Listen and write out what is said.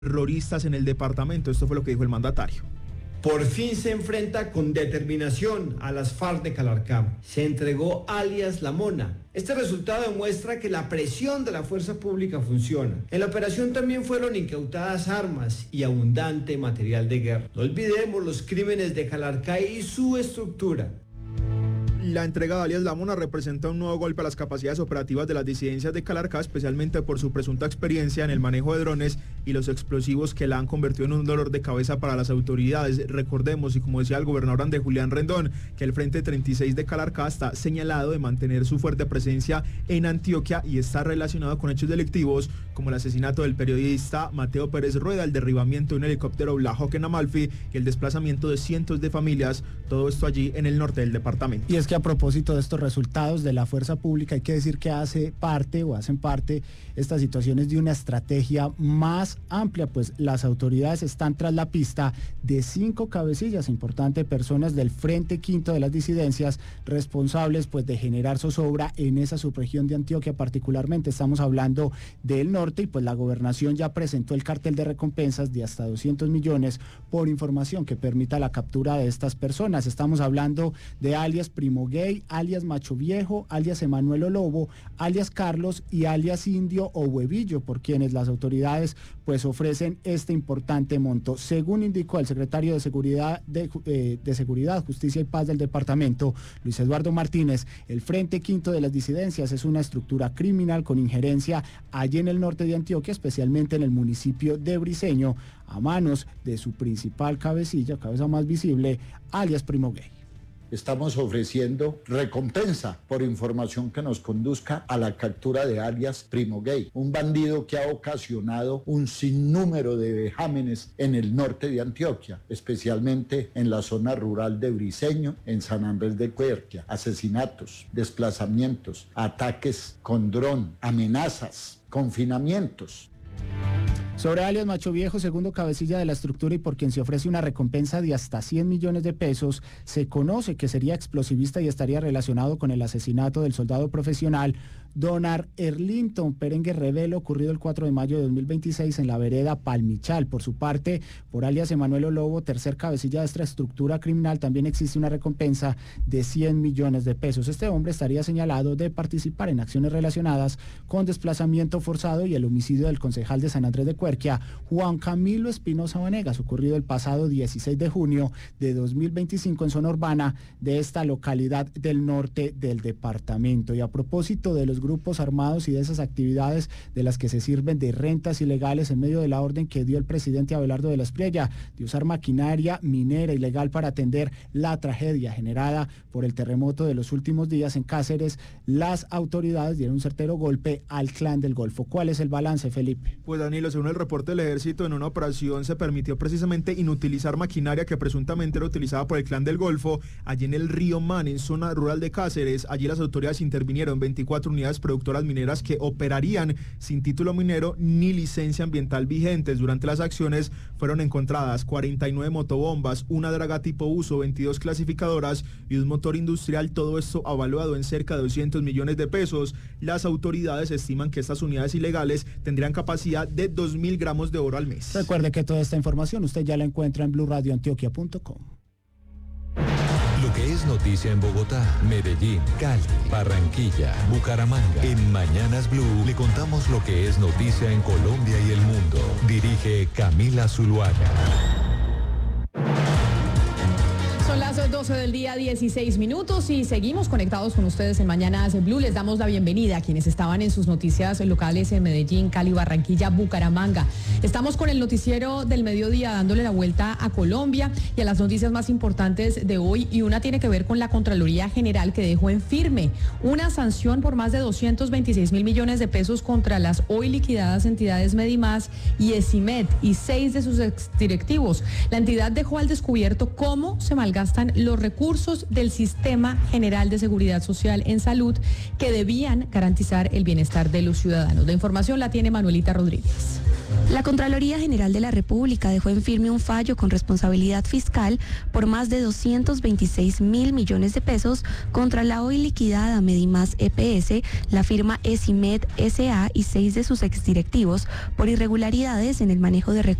terroristas en el departamento. Esto fue lo que dijo el mandatario. Por fin se enfrenta con determinación a las FARC de Calarcá. Se entregó alias La Mona. Este resultado demuestra que la presión de la fuerza pública funciona. En la operación también fueron incautadas armas y abundante material de guerra. No olvidemos los crímenes de Calarcá y su estructura. La entrega de alias La Mona representa un nuevo golpe a las capacidades operativas de las disidencias de Calarcá, especialmente por su presunta experiencia en el manejo de drones y los explosivos que la han convertido en un dolor de cabeza para las autoridades. Recordemos, y como decía el gobernador Andrés Julián Rendón, que el Frente 36 de Calarcá está señalado de mantener su fuerte presencia en Antioquia y está relacionado con hechos delictivos como el asesinato del periodista Mateo Pérez Rueda, el derribamiento de un helicóptero Black Hawk en Amalfi y el desplazamiento de cientos de familias, todo esto allí en el norte del departamento. Y es que a propósito de estos resultados de la fuerza pública, hay que decir que hacen parte estas situaciones de una estrategia más amplia, pues las autoridades están tras la pista de 5 cabecillas importantes, personas del Frente Quinto de las disidencias responsables pues de generar zozobra en esa subregión de Antioquia. Particularmente estamos hablando del norte, y pues la gobernación ya presentó el cartel de recompensas de hasta 200 millones por información que permita la captura de estas personas. Estamos hablando de alias Primo Gay, alias Macho Viejo, alias Emanuel Lobo, alias Carlos y alias Indio o Huevillo, por quienes las autoridades pues ofrecen este importante monto. Según indicó el secretario de Seguridad, Justicia y Paz del departamento, Luis Eduardo Martínez, el Frente Quinto de las disidencias es una estructura criminal con injerencia allí en el norte de Antioquia, especialmente en el municipio de Briceño, a manos de su principal cabeza más visible, alias Primo Gay. Estamos ofreciendo recompensa por información que nos conduzca a la captura de alias Primo Gay, un bandido que ha ocasionado un sinnúmero de vejámenes en el norte de Antioquia, especialmente en la zona rural de Briceño, en San Andrés de Cuerquia, asesinatos, desplazamientos, ataques con dron, amenazas, confinamientos. Sobre alias Macho Viejo, segundo cabecilla de la estructura y por quien se ofrece una recompensa de hasta 100 millones de pesos, se conoce que sería explosivista y estaría relacionado con el asesinato del soldado profesional Donar Erlinton Perengue Revelo, ocurrido el 4 de mayo de 2026 en la vereda Palmichal. Por su parte, por alias Emanuel Lobo, tercer cabecilla de esta estructura criminal, también existe una recompensa de 100 millones de pesos. Este hombre estaría señalado de participar en acciones relacionadas con desplazamiento forzado y el homicidio del concejal de San Andrés de Cuerquia, Juan Camilo Espinosa Vanegas, ocurrido el pasado 16 de junio de 2025 en zona urbana de esta localidad del norte del departamento. Y a propósito de los grupos armados y de esas actividades de las que se sirven de rentas ilegales en medio de la orden que dio el presidente Abelardo de la Espriella de usar maquinaria minera ilegal para atender la tragedia generada por el terremoto de los últimos días en Cáceres, las autoridades dieron un certero golpe al Clan del Golfo. ¿Cuál es el balance, Felipe? Pues Danilo, según el reporte del ejército, en una operación se permitió precisamente inutilizar maquinaria que presuntamente era utilizada por el Clan del Golfo allí en el río Man, en zona rural de Cáceres. Allí las autoridades intervinieron 24 unidades productoras mineras que operarían sin título minero ni licencia ambiental vigentes. Durante las acciones fueron encontradas 49 motobombas, una draga tipo uso, 22 clasificadoras y un motor industrial, todo esto avaluado en cerca de 200 millones de pesos. Las autoridades estiman que estas unidades ilegales tendrían capacidad de 2.000 gramos de oro al mes. Recuerde que toda esta información usted ya la encuentra en bluradioantioquia.com. Lo que es noticia en Bogotá, Medellín, Cali, Barranquilla, Bucaramanga. En Mañanas Blue le contamos lo que es noticia en Colombia y el mundo. Dirige Camila Zuluaga. Son las 12 del día, 16 minutos y seguimos conectados con ustedes en Mañanas Blue. Les damos la bienvenida a quienes estaban en sus noticias locales en Medellín, Cali, Barranquilla, Bucaramanga. Estamos con el noticiero del mediodía dándole la vuelta a Colombia y a las noticias más importantes de hoy, y una tiene que ver con la Contraloría General, que dejó en firme una sanción por más de 226.000 millones de pesos contra las hoy liquidadas entidades Medimás y Esimed y 6 de sus exdirectivos. La entidad dejó al descubierto cómo se malgastan los recursos del Sistema General de Seguridad Social en Salud, que debían garantizar el bienestar de los ciudadanos. La información la tiene Manuelita Rodríguez. La Contraloría General de la República dejó en firme un fallo con responsabilidad fiscal por más de 226.000 millones de pesos contra la hoy liquidada Medimás EPS, la firma Esimed S.A. y 6 de sus exdirectivos por irregularidades en el manejo de recursos